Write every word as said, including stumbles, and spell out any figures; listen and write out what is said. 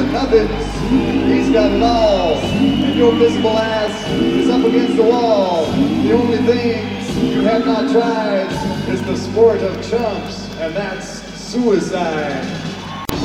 got nothing, he's got it all. And your visible ass is up against the wall. The only thing you have not tried is the sport of chumps, and that's suicide.